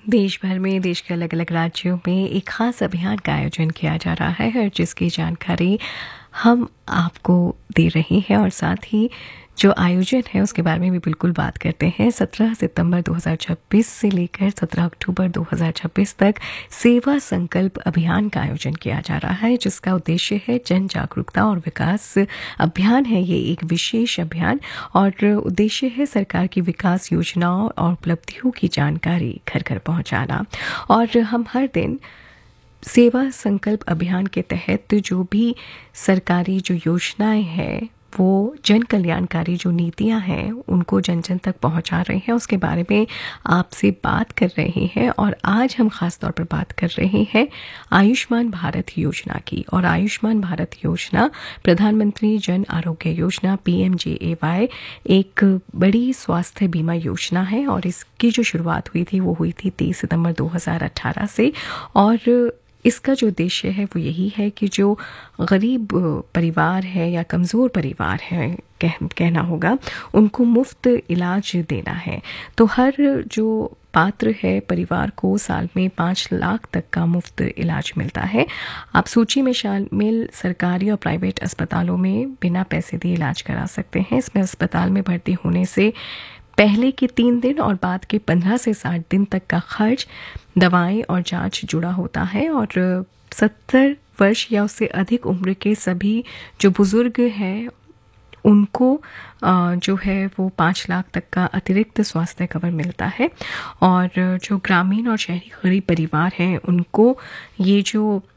देश भर में देश के अलग अलग राज्यों में एक खास अभियान का आयोजन किया जा रहा है और जिसकी जानकारी हम आपको दे रहे हैं और साथ ही जो आयोजन है उसके बारे में भी बिल्कुल बात करते हैं। 17 सितंबर 2026 से लेकर 17 अक्टूबर 2026 तक सेवा संकल्प अभियान का आयोजन किया जा रहा है, जिसका उद्देश्य है जन जागरूकता और विकास अभियान है। ये एक विशेष अभियान और उद्देश्य है सरकार की विकास योजनाओं और उपलब्धियों की जानकारी घर घर पहुंचाना। और हम हर दिन सेवा संकल्प अभियान के तहत जो भी सरकारी जो योजनाएं हैं, वो जन कल्याणकारी जो नीतियां हैं, उनको जन जन तक पहुंचा रहे हैं, उसके बारे में आपसे बात कर रहे हैं। और आज हम खास तौर पर बात कर रहे हैं आयुष्मान भारत योजना की। और आयुष्मान भारत योजना प्रधानमंत्री जन आरोग्य योजना PMJAY एक बड़ी स्वास्थ्य बीमा योजना है और इसकी जो शुरुआत हुई थी वो हुई थी 30 सितंबर 2018 से। और इसका जो उद्देश्य है वो यही है कि जो गरीब परिवार है या कमज़ोर परिवार है कहना होगा, उनको मुफ्त इलाज देना है। तो हर जो पात्र है परिवार को साल में 5 लाख तक का मुफ्त इलाज मिलता है। आप सूची में शामिल सरकारी और प्राइवेट अस्पतालों में बिना पैसे दिए इलाज करा सकते हैं। इसमें अस्पताल में भर्ती होने से पहले के 3 दिन और बाद के 15 से 60 दिन तक का खर्च, दवाएं और जांच जुड़ा होता है। और 70 वर्ष या उससे अधिक उम्र के सभी जो बुजुर्ग हैं उनको जो है वो 5 लाख तक का अतिरिक्त स्वास्थ्य कवर मिलता है। और जो ग्रामीण और शहरी गरीब परिवार हैं उनको ये जो